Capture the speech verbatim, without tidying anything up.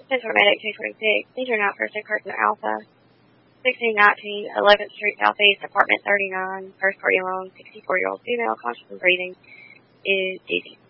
Central Medic two twenty-six, Injured Out Person Carson Alpha, sixteen nineteen, eleventh Street Southeast, Apartment thirty-nine, first party alone, sixty-four-year-old female, conscious and breathing, is D C.